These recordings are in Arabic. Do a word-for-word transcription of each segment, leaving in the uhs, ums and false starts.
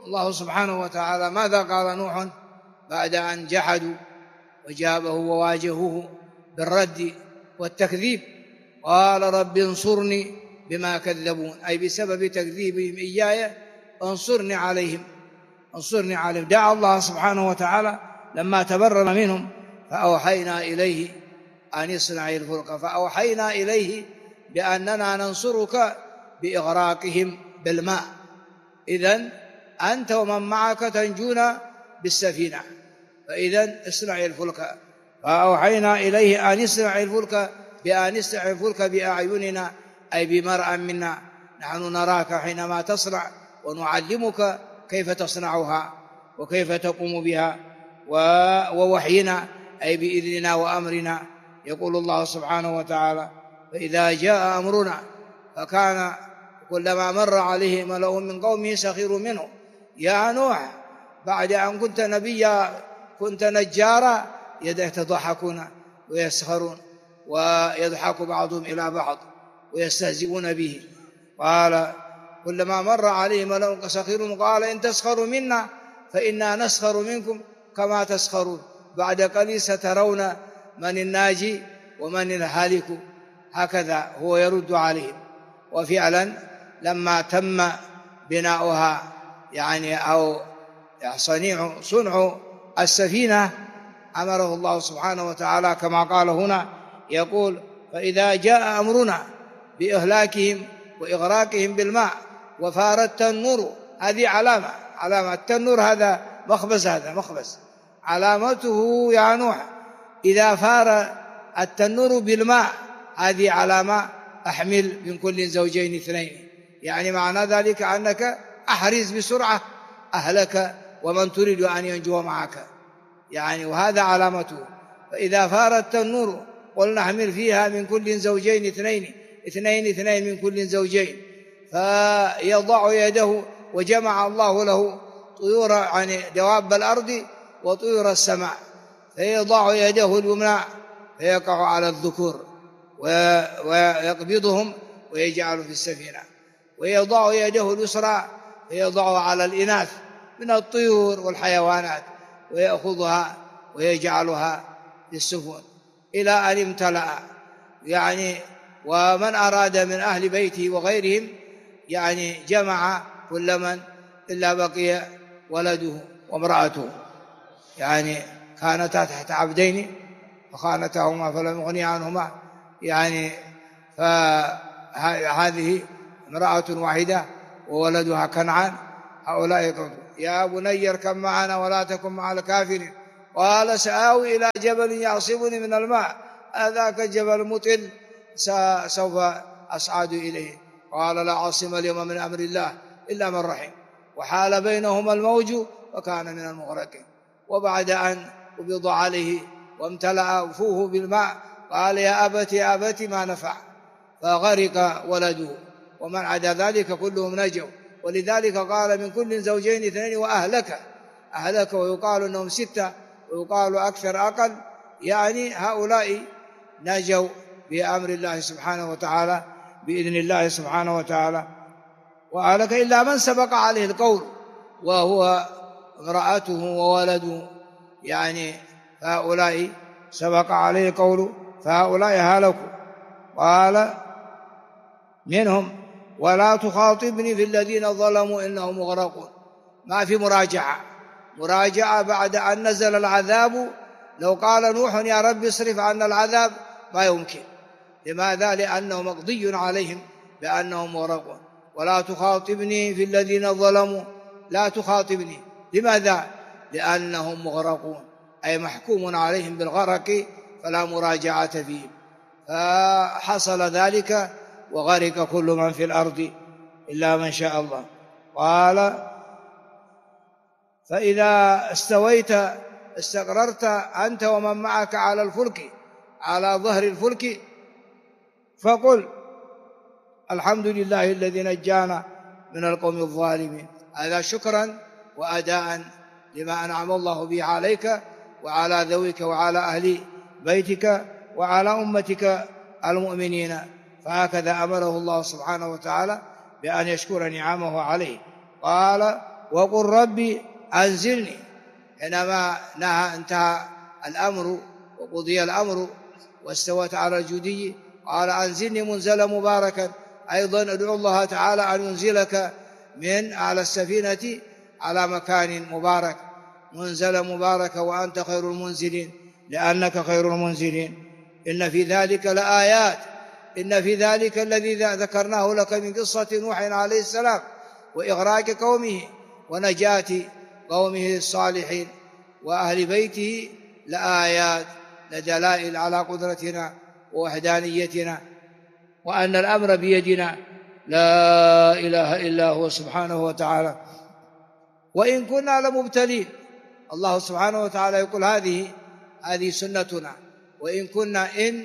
الله سبحانه وتعالى ماذا قال نوح بعد أن جحدوا وجابه وواجهوه بالرد والتكذيب؟ قال رب انصرني بما كذبون، أي بسبب تكذيبهم إياي انصرني عليهم انصرني عليهم. دعا الله سبحانه وتعالى لما تبرر منهم فأوحينا إليه أن اصنع الفلك، فأوحينا إليه بأننا ننصرك بإغراقهم بالماء. إذن أنت ومن معك تنجون بالسفينة، فإذن اصنع الفلك. فأوحينا إليه أن اصنع الفلك بأن اصنع الفلك بأعيننا، أي بمرأى منا، نحن نراك حينما تصنع ونعلمك كيف تصنعها وكيف تقوم بها، ووحينا أي بإذننا وأمرنا. يقول الله سبحانه وتعالى فإذا جاء أمرنا، فكان كلما مر عليه ملأ من قومه سخروا منه. يا نوح بعد أن كنت نبيا كنت نجارا، يتضحكون ويسخرون ويضحك بعضهم إلى بعض ويستهزئون به. قال كلما مر عليه ملأ سخروا قال إن تسخروا منا فإنا نسخر منكم كما تسخرون، بعد قليل سترون من الناجي ومن الهالك. هكذا هو يرد عليهم. وفعلا لما تم بناؤها يعني أو صنيع صنع السفينة، أمره الله سبحانه وتعالى كما قال هنا، يقول فإذا جاء أمرنا بإهلاكهم وإغراقهم بالماء وفار التنور. هذه علامة علامة التنور، هذا مخبز هذا مخبز علامته يا نوح إذا فار التنور بالماء، هذه علامة أحمل من كل زوجين اثنين، يعني معنى ذلك أنك أحرز بسرعة أهلك ومن تريد أن ينجو معك، يعني وهذا علامته. فإذا فار التنور قلنا احمل فيها من كل زوجين اثنين اثنين اثنين من كل زوجين، فيضع يده، وجمع الله له طيور يعني دواب الأرض وطيور السماء، فيضع يده اليمنى فيقع على الذكور ويقبضهم ويجعل في السفينة، ويضع يده اليسرى فيضع على الإناث من الطيور والحيوانات ويأخذها ويجعلها في السفن إلى أن امتلأ. يعني ومن أراد من أهل بيته وغيرهم يعني جمع كل من إلا بقي ولده وامرأته، يعني كانتا تحت عبدين فخانتاهما فلم يغنيا عنهما، يعني فهذه امرأة واحدة وولدها كنعان. هؤلاء يقولون يا بني اركب معنا ولا تكن مع الكافرين. قال سآوي إلى جبل يعصمني من الماء، هذاك جبل مطل سوف أصعد إليه. قال لا عاصم اليوم من أمر الله إلا من رحم، وحال بينهما الموج وكان من المغرقين. وبعد أن قبض عليه وامتلأ فوه بالماء قال يا أبت يا أبت ما نفع، فغرق ولده، ومن عدا ذلك كلهم نجوا. ولذلك قال من كل زوجين اثنين وأهلك أهلك، ويقال أنهم ستة ويقال أكثر أقل، يعني هؤلاء نجوا بأمر الله سبحانه وتعالى بإذن الله سبحانه وتعالى. وأهلك إلا من سبق عليه القول وهو امرأته وولده، يعني هؤلاء سبق عليه القول فهؤلاء هلكوا. قال منهم ولا تخاطبني في الذين ظلموا إنهم مغرقون. ما في مراجعة مراجعة بعد أن نزل العذاب. لو قال نوح يا رب اصرف عنا العذاب ما يمكن. لماذا؟ لأنه مقضي عليهم بأنهم مغرقون. ولا تخاطبني في الذين ظلموا، لا تخاطبني. لماذا؟ لأنهم مغرقون، أي محكوم عليهم بالغرق فلا مراجعة فيهم. فحصل ذلك وغرق كل من في الأرض إلا من شاء الله. قال فإذا استويت استقررت أنت ومن معك على الفلك على ظهر الفلك فقل الحمد لله الذي نجانا من القوم الظالمين. هذا شكرا وأداء لما أنعم الله به عليك وعلى ذويك وعلى أهل بيتك وعلى أمتك المؤمنين. فهكذا أمره الله سبحانه وتعالى بأن يشكر نعمه عليه. قال وقل ربي أنزلني. حينما نهى انتهى الأمر وقضي الأمر واستوت على الجودي قال أنزلني منزلا مباركا. أيضا ادعو الله تعالى أن ينزلك من على السفينة على مكان مبارك منزلا مباركا وأنت خير المنزلين لأنك خير المنزلين. إن في ذلك لآيات، إن في ذلك الذي ذكرناه لك من قصة نوح عليه السلام وإغراق قومه ونجاة قومه الصالحين وأهل بيته لآيات لدلائل على قدرتنا ووحدانيتنا وأن الأمر بيدنا لا إله إلا هو سبحانه وتعالى. وإن كنا لمبتلين، الله سبحانه وتعالى يقول هذه هذه سنتنا، وإن كنا إن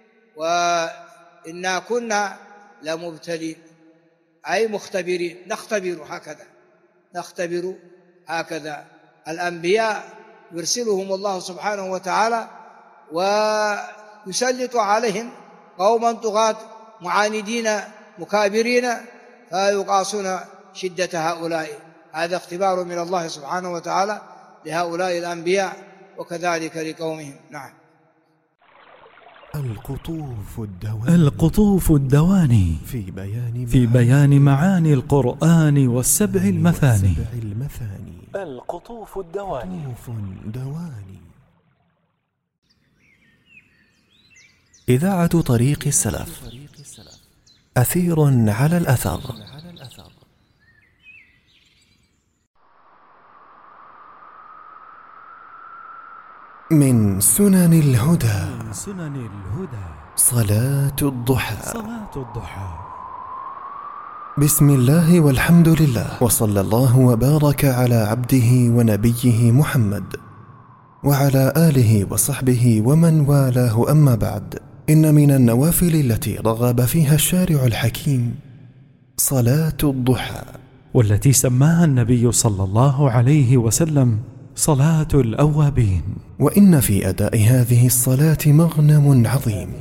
وإنا كنا لمبتلين أي مختبرين، نختبر هكذا نختبر هكذا. الأنبياء يرسلهم الله سبحانه وتعالى ويسلط عليهم قوما طغاة معاندين مكابرين فيقاسون شدة هؤلاء. هذا اختبار من الله سبحانه وتعالى لهؤلاء الأنبياء وكذلك لقومهم. نعم. القطوف الدواني القطوف الدواني في بيان في بيان معاني القرآن والسبع المثاني. القطوف الدواني دواني. إذاعة طريق السلف، أثير على الأثر. من سنن الهدى من سنن الهدى صلاة الضحى. صلاة الضحى. بسم الله والحمد لله، وصلى الله وبارك على عبده ونبيه محمد وعلى آله وصحبه ومن والاه، أما بعد. إن من النوافل التي رغب فيها الشارع الحكيم صلاة الضحى، والتي سماها النبي صلى الله عليه وسلم صلاة الأوابين. وإن في أداء هذه الصلاة مغنم عظيم.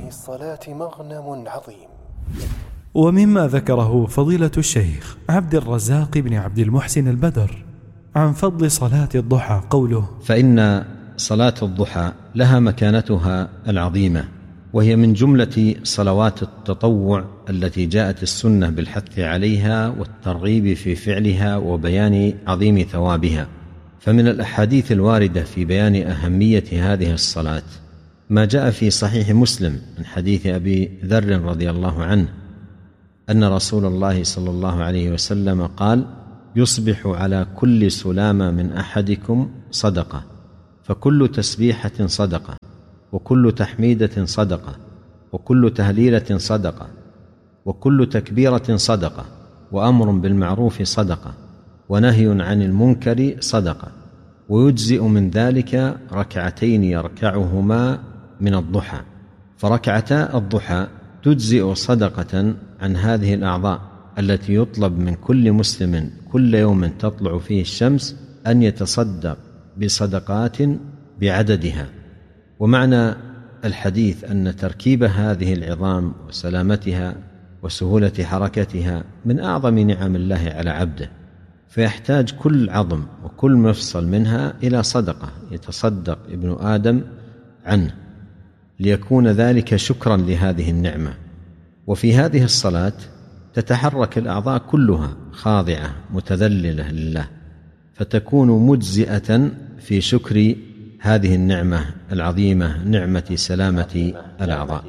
ومما ذكره فضيلة الشيخ عبد الرزاق بن عبد المحسن البدر عن فضل صلاة الضحى قوله: فإن صلاة الضحى لها مكانتها العظيمة، وهي من جملة صلوات التطوع التي جاءت السنة بالحث عليها والترغيب في فعلها وبيان عظيم ثوابها. فمن الأحاديث الواردة في بيان أهمية هذه الصلاة ما جاء في صحيح مسلم من حديث أبي ذر رضي الله عنه أن رسول الله صلى الله عليه وسلم قال: يصبح على كل سلامة من أحدكم صدقة، فكل تسبيحة صدقة، وكل تحميدة صدقة، وكل تهليلة صدقة، وكل تكبيرة صدقة، وأمر بالمعروف صدقة، ونهي عن المنكر صدقة، ويجزئ من ذلك ركعتين يركعهما من الضحى. فركعتا الضحى تجزئ صدقة عن هذه الأعضاء التي يطلب من كل مسلم كل يوم تطلع فيه الشمس أن يتصدق بصدقات بعددها. ومعنى الحديث أن تركيب هذه العظام وسلامتها وسهولة حركتها من أعظم نعم الله على عبده، فيحتاج كل عظم وكل مفصل منها إلى صدقة يتصدق ابن آدم عنه، ليكون ذلك شكرا لهذه النعمة. وفي هذه الصلاة تتحرك الأعضاء كلها خاضعة متذللة لله، فتكون مجزئة في شكر هذه النعمة العظيمة، نعمة سلامة الأعضاء.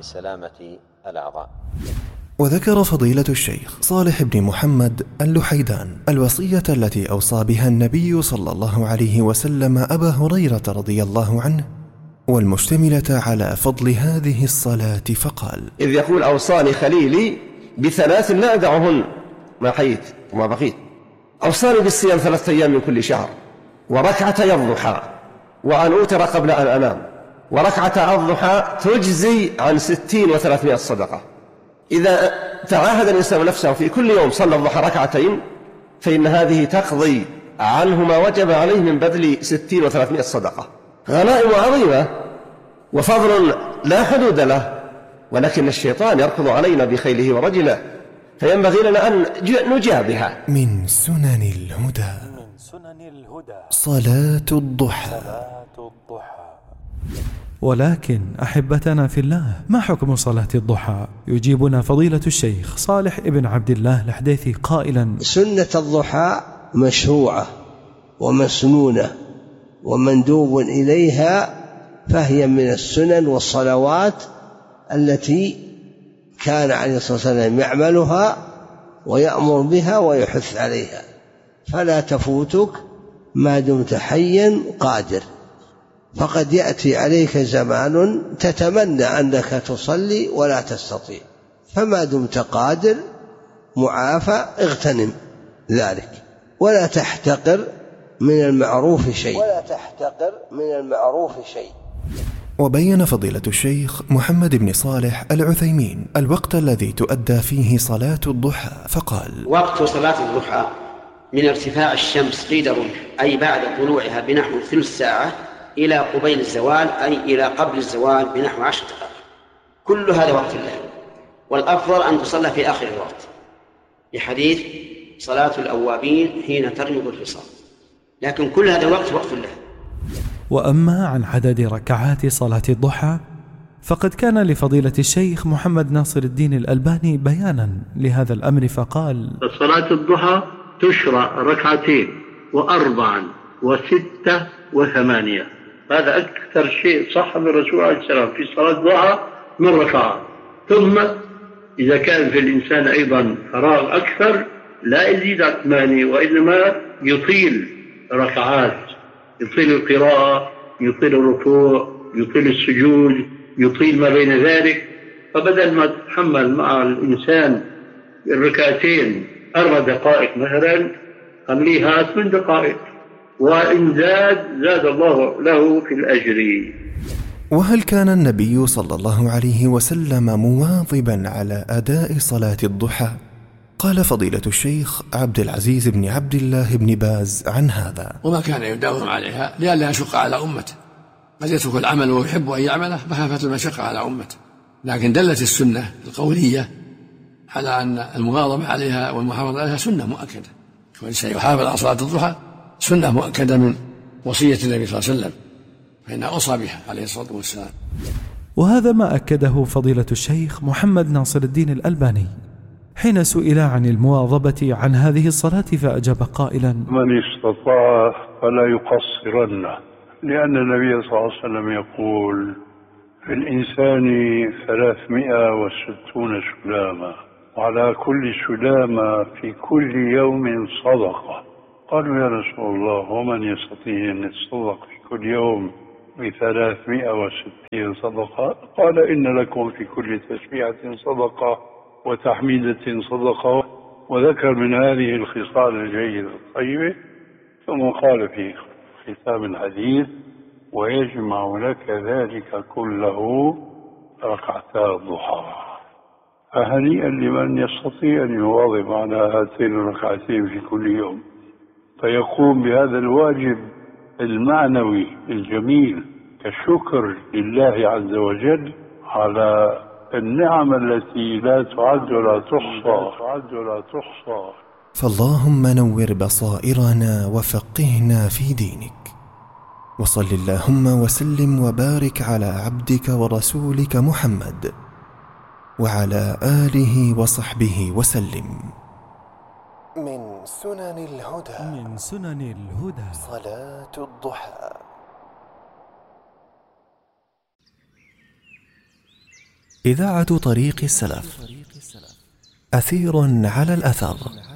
وذكر فضيلة الشيخ صالح بن محمد اللحيدان الوصية التي أوصى بها النبي صلى الله عليه وسلم أبا هريرة رضي الله عنه، والمشتملة على فضل هذه الصلاة، فقال: إذ يقول: أوصاني خليلي بثلاث لا أدعهن ما حييت وما بقيت. أوصاني بالصيام ثلاثة أيام من كل شهر، وركعتي الضحى، وأن أوتر قبل أن أنام، وركعة الضحى تجزي عن ستين وثلاثمائة صدقة. إذا تعاهد الإنسان نفسه في كل يوم صلى الضحى ركعتين، فإن هذه تقضي عنه ما وجب عليه من بذل ستين وثلاثمائة صدقة. غنائم عظيمة وفضل لا حدود له، ولكن الشيطان يركض علينا بخيله ورجله، فينبغي لنا أن نجابها. من سنن الهدى صلاة الضحى. ولكن أحبتنا في الله، ما حكم صلاة الضحى؟ يجيبنا فضيلة الشيخ صالح ابن عبد الله الحديثي قائلا: سنة الضحى مشروعة ومسنونة ومندوب إليها، فهي من السنن والصلوات التي كان عليه الصلاة والسلام يعملها ويأمر بها ويحث عليها، فلا تفوتك ما دمت حيا قادر، فقد يأتي عليك زمان تتمنى أنك تصلي ولا تستطيع، فما دمت قادر معافى اغتنم ذلك، ولا تحتقر من المعروف شيء ولا تحتقر من المعروف شيء. وبين فضيلة الشيخ محمد بن صالح العثيمين الوقت الذي تؤدى فيه صلاة الضحى فقال: وقت صلاة الضحى من ارتفاع الشمس قيد الرمح، أي بعد طلوعها بنحو ثلث ساعة، إلى قبيل الزوال، أي إلى قبل الزوال بنحو عشر دقائق، كل هذا وقت الله، والأفضل أن تصلى في آخر الوقت، لحديث صلاة الأوابين حين ترمض الفصال، لكن كل هذا الوقت وقت الله. وأما عن عدد ركعات صلاة الضحى فقد كان لفضيلة الشيخ محمد ناصر الدين الألباني بيانا لهذا الأمر فقال: صلاة الضحى تشرع ركعتين وأربعا وستة وثمانية، هذا أكثر شيء صح من الرسول عليه السلام في صلاة الضحى من ركعات. ثم إذا كان في الإنسان أيضا فراغ أكثر لا يزيد عن ثمانية، وإنما يطيل ركعات، يطيل القراءة، يطيل الركوع، يطيل السجود، يطيل ما بين ذلك. فبدل ما تتحمل مع الإنسان الركعتين أربع دقائق مثلا، خليها ثمان دقائق، وإن زاد زاد الله له في الأجر. وهل كان النبي صلى الله عليه وسلم مواظبا على أداء صلاة الضحى؟ قال فضيلة الشيخ عبد العزيز بن عبد الله بن باز عن هذا: وما كان يداوم عليها لئلا يشق على أمته، قد يترك العمل ويحب أن يعمله مخافة المشقة على أمته، لكن دلت السنة القولية على أن المواظبة عليها والمحافظة عليها سنة مؤكدة، والإنسان يحافظ على صلاة الضحى سنة مؤكدة من وصية النبي صلى الله عليه وسلم، فإنها أوصى بها عليه الصلاة والسلام. وهذا ما أكده فضيلة الشيخ محمد ناصر الدين الألباني حين سئل عن المواظبة عن هذه الصلاة فأجاب قائلا: من استطاع فلا يقصرن، لأن النبي صلى الله عليه وسلم يقول: في الإنسان ثلاثمائة وستون سلامة، وعلى كل سلامة في كل يوم صدقة. قالوا: يا رسول الله، ومن يستطيع أن يتصدق في كل يوم بثلاثمائة وستين صدقة؟ قال: إن لكم في كل تسبيحة صدقة وتحميدة صدقة. وذكر من هذه الخصال الجيدة الطيبة، ثم قال في ختام الحديث: ويجمع لك ذلك كله ركعتا الضحى. فهنيئا لمن يستطيع أن يواظب على هاتين الركعتين في كل يوم، فيقوم بهذا الواجب المعنوي الجميل كشكر لله عز وجل على النعم التي لا تعد ولا تحصى. فاللهم نور بصائرنا وفقهنا في دينك، وصل اللهم وسلم وبارك على عبدك ورسولك محمد وعلى آله وصحبه وسلم. من سنن الهدى من سنن الهدى صلاة الضحى. إذاعة طريق السلف، أثير على الأثر.